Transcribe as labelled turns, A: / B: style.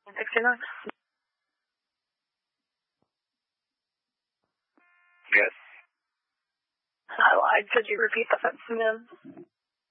A: 69.
B: Yes.
A: I lied. Could you repeat the sentence again?